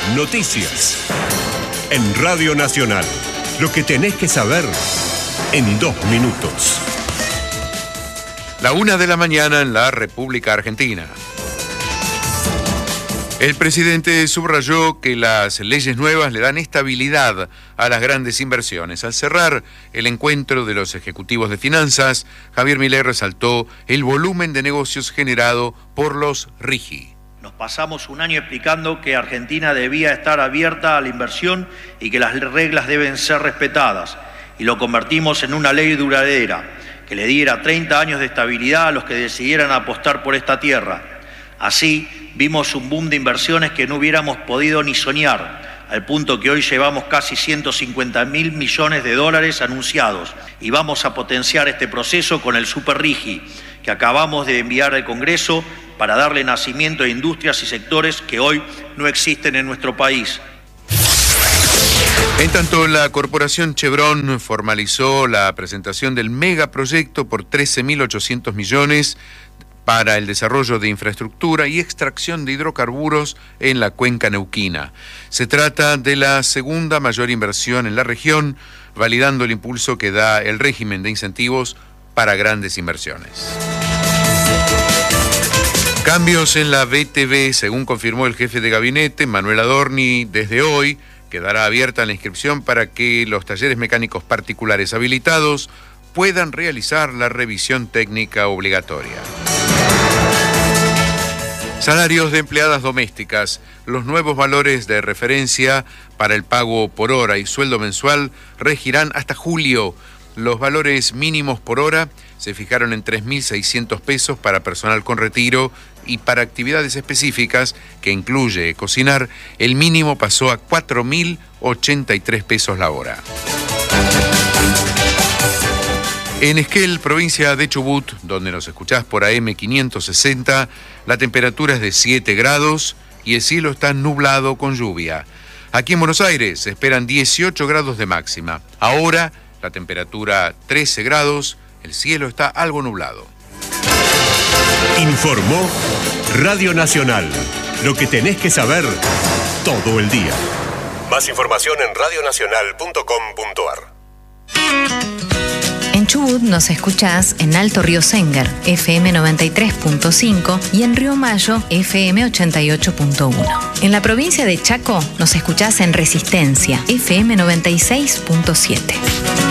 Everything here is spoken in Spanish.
Noticias. En Radio Nacional. Lo que tenés que saber en 2 minutos. 1:00 a.m. en la República Argentina. El presidente subrayó que las leyes nuevas le dan estabilidad a las grandes inversiones. Al cerrar el encuentro de los ejecutivos de finanzas, Javier Milei resaltó el volumen de negocios generado por los RIGI. Nos pasamos un año explicando que Argentina debía estar abierta a la inversión y que las reglas deben ser respetadas, y lo convertimos en una ley duradera, que le diera 30 años de estabilidad a los que decidieran apostar por esta tierra. Así, vimos un boom de inversiones que no hubiéramos podido ni soñar, al punto que hoy llevamos casi 150.000 millones de dólares anunciados, y vamos a potenciar este proceso con el Super RIGI, que acabamos de enviar al Congreso para darle nacimiento a industrias y sectores que hoy no existen en nuestro país. En tanto, la corporación Chevron formalizó la presentación del megaproyecto por 13.800 millones para el desarrollo de infraestructura y extracción de hidrocarburos en la cuenca neuquina. Se trata de la segunda mayor inversión en la región, validando el impulso que da el régimen de incentivos para grandes inversiones. Cambios en la BTV, según confirmó el jefe de gabinete, Manuel Adorni, desde hoy quedará abierta la inscripción para que los talleres mecánicos particulares habilitados puedan realizar la revisión técnica obligatoria. Salarios de empleadas domésticas. Los nuevos valores de referencia para el pago por hora y sueldo mensual regirán hasta julio. Los valores mínimos por hora se fijaron en 3.600 pesos para personal con retiro, y para actividades específicas, que incluye cocinar, el mínimo pasó a 4.083 pesos la hora. En Esquel, provincia de Chubut, donde nos escuchás por AM 560, la temperatura es de 7 grados y el cielo está nublado con lluvia. Aquí en Buenos Aires se esperan 18 grados de máxima. Ahora la temperatura 13 grados, el cielo está algo nublado. Informó Radio Nacional. Lo que tenés que saber todo el día. Más información en radionacional.com.ar. En Chubut nos escuchás en Alto Río Sénger, FM 93.5, y en Río Mayo, FM 88.1. En la provincia de Chaco nos escuchás en Resistencia, FM 96.7.